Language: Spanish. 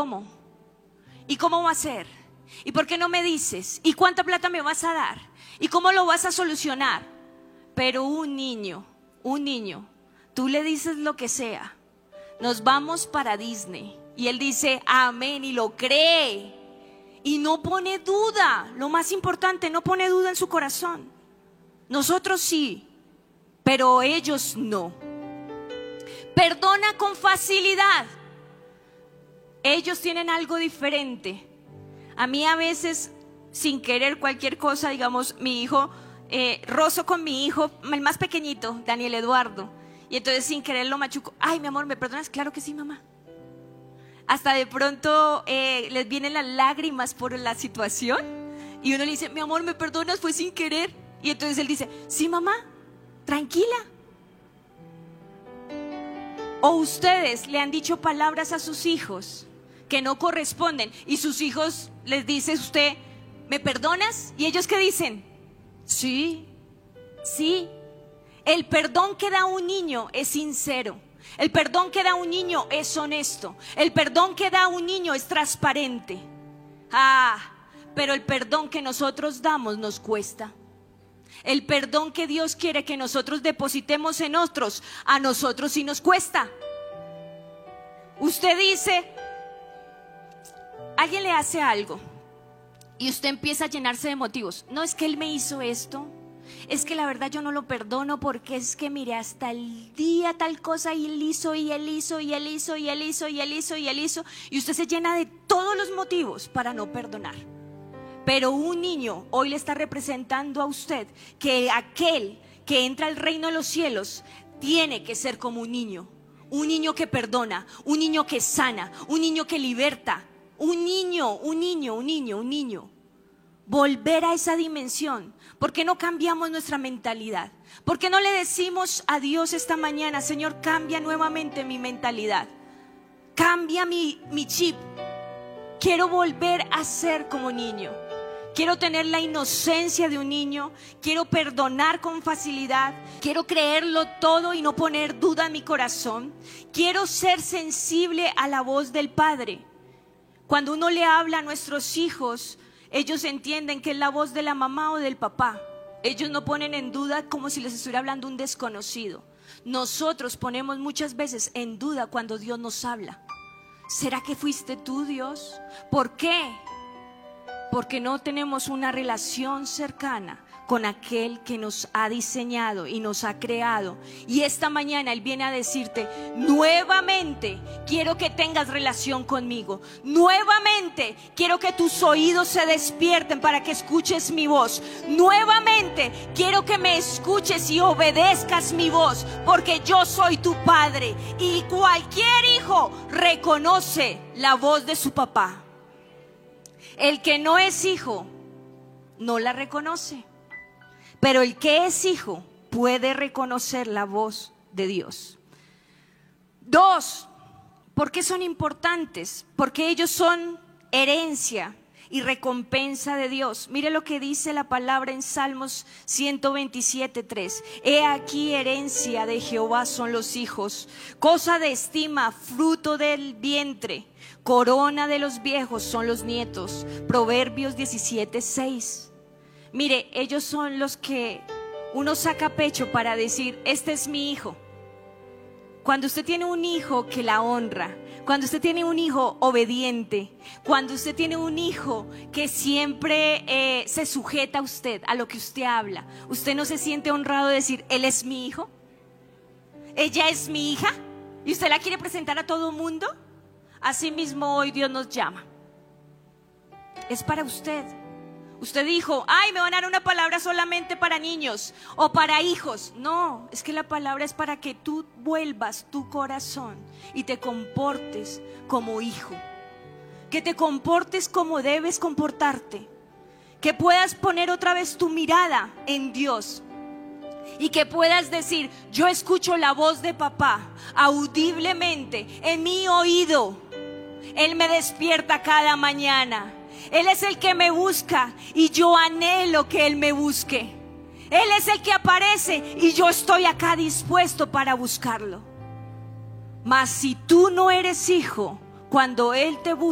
cómo? ¿Y cómo va a ser? ¿Y por qué no me dices? ¿Y cuánta plata me vas a dar? ¿Y cómo lo vas a solucionar? Pero un niño, tú le dices lo que sea, nos vamos para Disney, y él dice amén y lo cree, y no pone duda. Lo más importante, no pone duda en su corazón. Nosotros sí, pero ellos no. Perdona con facilidad. Ellos tienen algo diferente. A mí a veces, sin querer cualquier cosa, digamos, mi hijo, rozo con mi hijo, el más pequeñito, Daniel Eduardo, y entonces sin querer lo machuco. Ay, mi amor, ¿me perdonas? Claro que sí, mamá. Hasta de pronto les vienen las lágrimas por la situación, y uno le dice, mi amor, ¿me perdonas? Fue sin querer. Y entonces él dice, sí, mamá, tranquila. O ustedes le han dicho palabras a sus hijos que no corresponden, y sus hijos les dice usted, ¿me perdonas? Y ellos ¿qué dicen? Sí, sí. El perdón que da un niño es sincero. El perdón que da un niño es honesto. El perdón que da un niño es transparente. Pero el perdón que nosotros damos nos cuesta. El perdón que Dios quiere que nosotros depositemos en otros, a nosotros sí nos cuesta. Usted dice, alguien le hace algo y usted empieza a llenarse de motivos. No, es que él me hizo esto, es que la verdad yo no lo perdono porque es que mire, hasta el día tal cosa y él hizo, y él hizo, y él hizo, y él hizo, y él hizo, y él hizo, y usted se llena de todos los motivos para no perdonar. Pero un niño hoy le está representando a usted que aquel que entra al reino de los cielos tiene que ser como un niño que perdona, un niño que sana, un niño que liberta, un niño. Volver a esa dimensión. ¿Por qué no cambiamos nuestra mentalidad? ¿Por qué no le decimos a Dios esta mañana, Señor, cambia nuevamente mi mentalidad, cambia mi chip? Quiero volver a ser como niño. Quiero tener la inocencia de un niño. Quiero perdonar con facilidad. Quiero creerlo todo y no poner duda en mi corazón. Quiero ser sensible a la voz del Padre. Cuando uno le habla a nuestros hijos, ellos entienden que es la voz de la mamá o del papá. Ellos no ponen en duda como si les estuviera hablando un desconocido. Nosotros ponemos muchas veces en duda cuando Dios nos habla. ¿Será que fuiste tú, Dios? ¿Por qué? Porque no tenemos una relación cercana con aquel que nos ha diseñado y nos ha creado. Y esta mañana Él viene a decirte, nuevamente quiero que tengas relación conmigo. Nuevamente quiero que tus oídos se despierten para que escuches mi voz. Nuevamente quiero que me escuches y obedezcas mi voz, porque yo soy tu Padre. Y cualquier hijo reconoce la voz de su papá. El que no es hijo no la reconoce, pero el que es hijo puede reconocer la voz de Dios. 2, ¿por qué son importantes? Porque ellos son herencia y recompensa de Dios. Mire lo que dice la palabra en Salmos 127:3. He aquí herencia de Jehová son los hijos, cosa de estima, fruto del vientre. Corona de los viejos son los nietos. Proverbios 17:6. Mire, ellos son los que uno saca pecho para decir, este es mi hijo. Cuando usted tiene un hijo que la honra, cuando usted tiene un hijo obediente, cuando usted tiene un hijo que siempre se sujeta a usted, a lo que usted habla, ¿usted no se siente honrado de decir, él es mi hijo? ¿Ella es mi hija? ¿Y usted la quiere presentar a todo mundo? Así mismo hoy Dios nos llama. Es para usted. Usted dijo, ay, me van a dar una palabra solamente para niños o para hijos. No, es que la palabra es para que tú vuelvas tu corazón y te comportes como hijo. Que te comportes como debes comportarte. Que puedas poner otra vez tu mirada en Dios. Y que puedas decir, yo escucho la voz de papá audiblemente en mi oído. Él me despierta cada mañana. Él es el que me busca y yo anhelo que Él me busque. Él es el que aparece y yo estoy acá dispuesto para buscarlo. Mas si tú no eres hijo, cuando Él te busca,